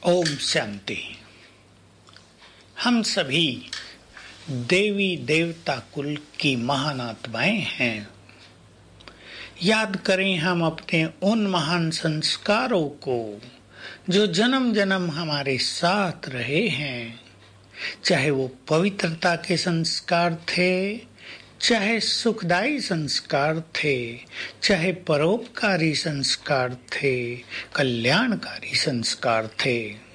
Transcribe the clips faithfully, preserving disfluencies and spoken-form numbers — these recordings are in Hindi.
ओम शांति। हम सभी देवी देवता कुल की महान आत्माएं हैं। याद करें हम अपने उन महान संस्कारों को जो जन्म जन्म हमारे साथ रहे हैं, चाहे वो पवित्रता के संस्कार थे, चाहे सुखदायी संस्कार थे, चाहे परोपकारी संस्कार थे, कल्याणकारी संस्कार थे।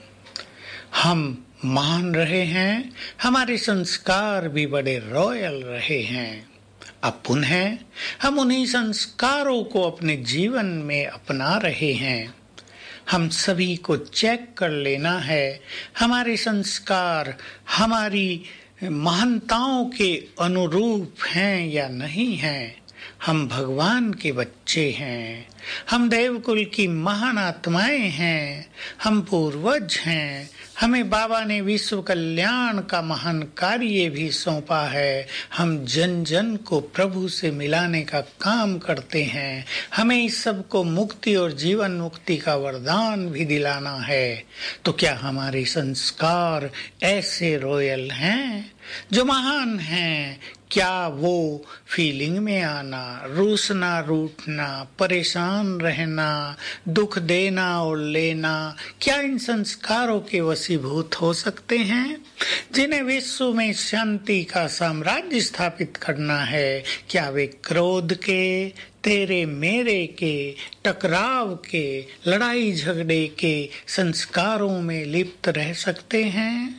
हम मान रहे हैं, हमारे संस्कार भी बड़े रॉयल रहे हैं। अब पुनः हम उन्हीं संस्कारों को अपने जीवन में अपना रहे हैं। हम सभी को चेक कर लेना है, हमारे संस्कार हमारी महानताओं के अनुरूप हैं या नहीं हैं। हम भगवान के बच्चे हैं, हम देवकुल की महान आत्माएं हैं, हम पूर्वज हैं। हमें बाबा ने विश्व कल्याण का महान कार्य भी सौंपा है। हम जन जन को प्रभु से मिलाने का काम करते हैं। हमें इस सब को मुक्ति और जीवन मुक्ति का वरदान भी दिलाना है। तो क्या हमारे संस्कार ऐसे रॉयल हैं जो महान हैं? क्या वो फीलिंग में आना, रूसना, रूठना, परेशान रहना, दुख देना और लेना, क्या इन संस्कारों के वशीभूत हो सकते हैं? जिन्हें विश्व में शांति का साम्राज्य स्थापित करना है, क्या वे क्रोध के, तेरे मेरे के, टकराव के, लड़ाई झगड़े के संस्कारों में लिप्त रह सकते हैं?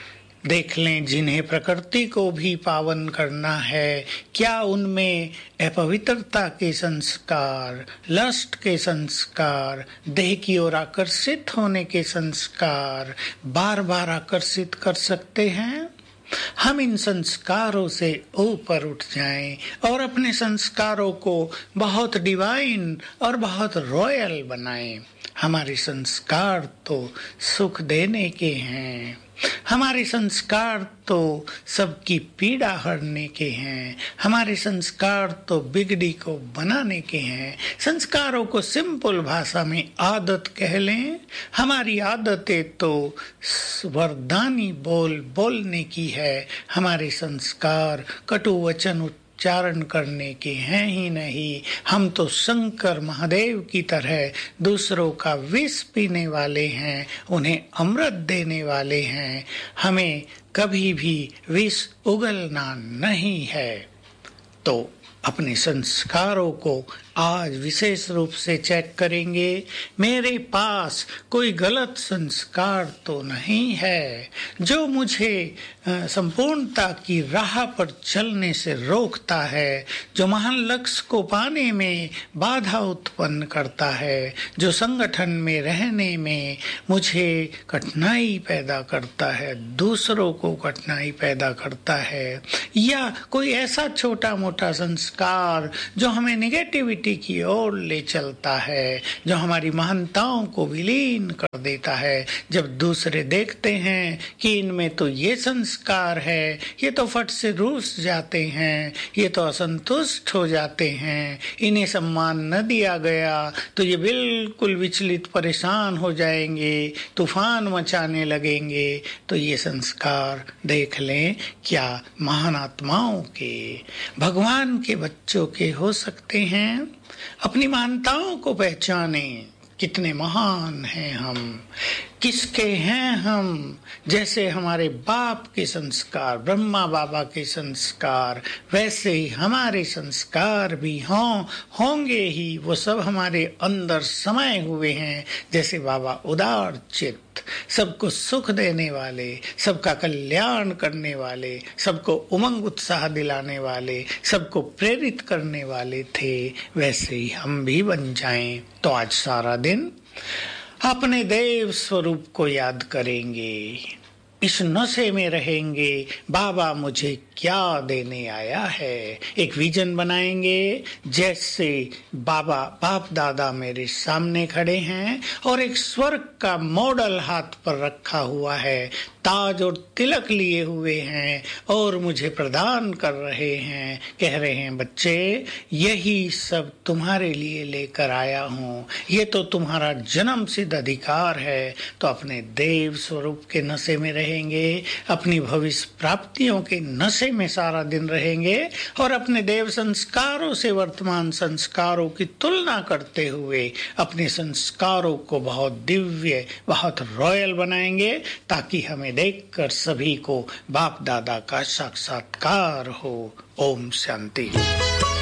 देख लें, जिन्हें प्रकृति को भी पावन करना है, क्या उनमें अपवित्रता के संस्कार, लस्ट के संस्कार, देह की ओर आकर्षित होने के संस्कार बार बार आकर्षित कर सकते हैं? हम इन संस्कारों से ऊपर उठ जाएं और अपने संस्कारों को बहुत डिवाइन और बहुत रॉयल बनाएं। हमारे संस्कार तो सुख देने के हैं, हमारे संस्कार तो सबकी पीड़ा हरने के हैं, हमारे संस्कार तो बिगड़ी को बनाने के हैं। संस्कारों को सिंपल भाषा में आदत कह लें। हमारी आदतें तो वरदानी बोल बोलने की है। हमारे संस्कार कटु वचन उच्चारण करने के हैं ही नहीं। हम तो शंकर महादेव की तरह दूसरों का विष पीने वाले हैं, उन्हें अमृत देने वाले हैं। हमें कभी भी विष उगलना नहीं है। तो अपने संस्कारों को आज विशेष रूप से चेक करेंगे। मेरे पास कोई गलत संस्कार तो नहीं है जो मुझे संपूर्णता की राह पर चलने से रोकता है, जो महान लक्ष्य को पाने में बाधा उत्पन्न करता है, जो संगठन में रहने में मुझे कठिनाई पैदा करता है, दूसरों को कठिनाई पैदा करता है, या कोई ऐसा छोटा मोटा संस्कार जो हमें निगेटिविटी की ओर ले चलता है, जो हमारी महानताओं को विलीन कर देता है। जब दूसरे देखते हैं कि इनमें तो ये संस्कार है, ये तो फट से रूस जाते हैं, ये तो असंतुष्ट हो जाते हैं, इन्हें सम्मान न दिया गया तो ये बिल्कुल विचलित परेशान हो जाएंगे, तूफान मचाने लगेंगे, तो ये संस्कार देख लें क्या महान आत्माओं के, भगवान के बच्चों के हो सकते हैं। अपनी महानताओं को पहचाने, कितने महान हैं हम, किसके हैं हम। जैसे हमारे बाप के संस्कार, ब्रह्मा बाबा के संस्कार, वैसे ही हमारे संस्कार भी हों होंगे ही। वो सब हमारे अंदर समाये हुए हैं। जैसे बाबा उदार चित्त, सबको सुख देने वाले, सबका कल्याण करने वाले, सबको उमंग उत्साह दिलाने वाले, सबको प्रेरित करने वाले थे, वैसे ही हम भी बन जाएं। तो आज सारा दिन अपने देव स्वरूप को याद करेंगे, इस नशे में रहेंगे, बाबा मुझे क्या देने आया है। एक विजन बनाएंगे, जैसे बाबा बाप दादा मेरे सामने खड़े हैं और एक स्वर्ग का मॉडल हाथ पर रखा हुआ है। ताज और तिलक लिए हुए हैं और मुझे प्रदान कर रहे हैं, कह रहे हैं बच्चे यही सब तुम्हारे लिए लेकर आया हूँ, ये तो तुम्हारा जन्म सिद्ध अधिकार है। तो अपने देव स्वरूप के नशे में रहेंगे, अपनी भविष्य प्राप्तियों के नशे में सारा दिन रहेंगे और अपने देव संस्कारों से वर्तमान संस्कारों की तुलना करते हुए अपने संस्कारों को बहुत दिव्य, बहुत रॉयल बनाएंगे, ताकि हमें देखकर सभी को बाप दादा का साक्षात्कार हो। ओम शांति।